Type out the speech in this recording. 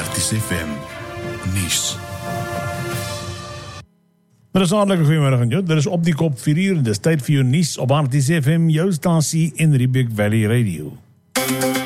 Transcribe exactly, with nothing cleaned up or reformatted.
R T S F M nuus. Dit is hartelijk goeiemiddag aan jou. Dit is op die kop vier uur en dit is tyd vir jou nuus op R T S F M, jou stasie in Riebeek Valley Radio.